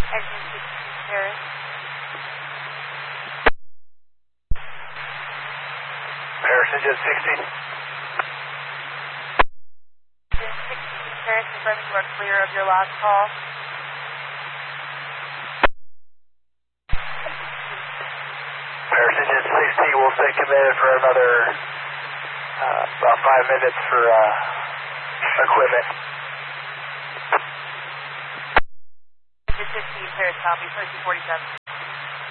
Engine 16 Paris. Paris, engine 16. Engine 16 Paris, confirming you are clear of your last call. Paris, engine 16 will stay committed for another about 5 minutes for equipment. Engine 15 Paris, copy, 1347.